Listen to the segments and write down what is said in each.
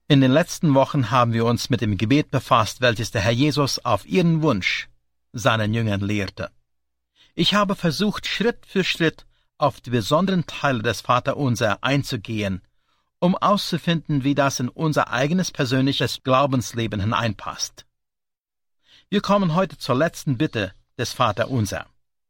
In den letzten Wochen haben wir uns mit dem Gebet befasst, welches der Herr Jesus auf ihren Wunsch seinen Jüngern lehrte. Ich habe versucht, Schritt für Schritt auf die besonderen Teile des Vaterunser einzugehen, um auszufinden, wie das in unser eigenes persönliches Glaubensleben hineinpasst. Wir kommen heute zur letzten Bitte des Vaterunser.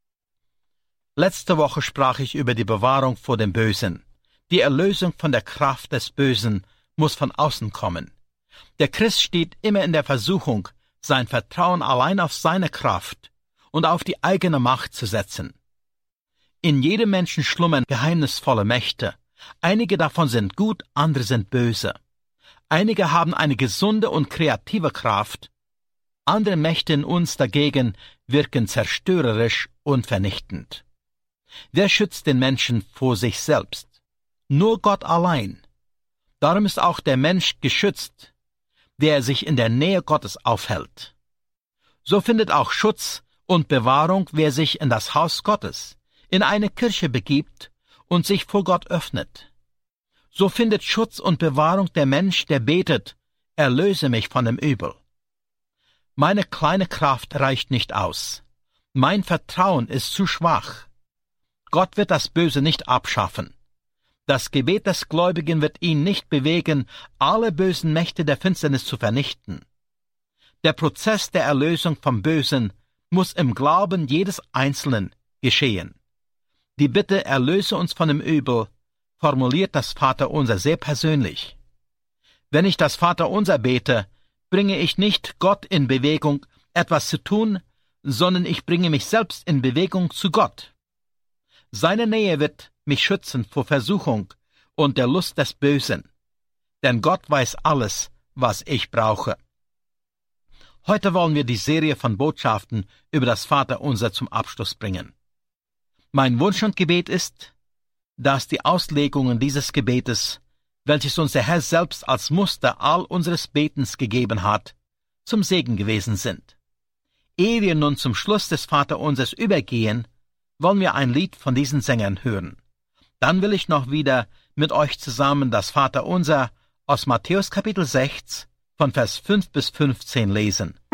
Letzte Woche sprach ich über die Bewahrung vor dem Bösen. Die Erlösung von der Kraft des Bösen muss von außen kommen. Der Christ steht immer in der Versuchung, sein Vertrauen allein auf seine Kraft und auf die eigene Macht zu setzen. In jedem Menschen schlummern geheimnisvolle Mächte. Einige davon sind gut, andere sind böse. Einige haben eine gesunde und kreative Kraft. Andere Mächte in uns dagegen wirken zerstörerisch und vernichtend. Wer schützt den Menschen vor sich selbst? Nur Gott allein. Darum ist auch der Mensch geschützt, der sich in der Nähe Gottes aufhält. So findet auch Schutz und Bewahrung, wer sich in das Haus Gottes, in eine Kirche begibt und sich vor Gott öffnet. So findet Schutz und Bewahrung der Mensch, der betet, erlöse mich von dem Übel. Meine kleine Kraft reicht nicht aus. Mein Vertrauen ist zu schwach. Gott wird das Böse nicht abschaffen. Das Gebet des Gläubigen wird ihn nicht bewegen, alle bösen Mächte der Finsternis zu vernichten. Der Prozess der Erlösung vom Bösen muss im Glauben jedes Einzelnen geschehen. Die Bitte, erlöse uns von dem Übel, formuliert das Vaterunser sehr persönlich. Wenn ich das Vaterunser bete, bringe ich nicht Gott in Bewegung, etwas zu tun, sondern ich bringe mich selbst in Bewegung zu Gott. Seine Nähe wird mich schützen vor Versuchung und der Lust des Bösen, denn Gott weiß alles, was ich brauche. Heute wollen wir die Serie von Botschaften über das Vaterunser zum Abschluss bringen. Mein Wunsch und Gebet ist, dass die Auslegungen dieses Gebetes, welches uns der Herr selbst als Muster all unseres Betens gegeben hat, zum Segen gewesen sind. Ehe wir nun zum Schluss des Vaterunsers übergehen, wollen wir ein Lied von diesen Sängern hören. Dann will ich noch wieder mit euch zusammen das Vaterunser aus Matthäus Kapitel 6 von Vers 5 bis 15 lesen.